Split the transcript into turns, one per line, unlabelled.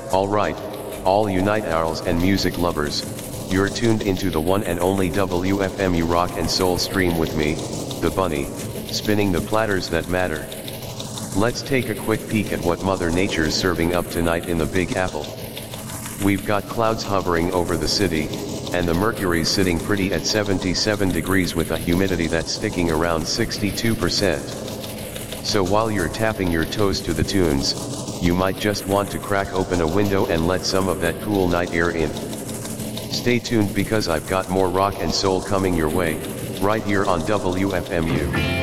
Alright, all you night owls and music lovers, you're tuned into the one and only WFMU rock and soul stream with me, the Bunny, spinning the platters that matter. Let's take a quick peek at what Mother Nature's serving up tonight in the Big Apple. We've got clouds hovering over the city, and the mercury's sitting pretty at 77 degrees with a humidity that's sticking around 62%. So while you're tapping your toes to the tunes, you might just want to crack open a window and let some of that cool night air in. Stay tuned because I've got more rock and soul coming your way, right here on WFMU.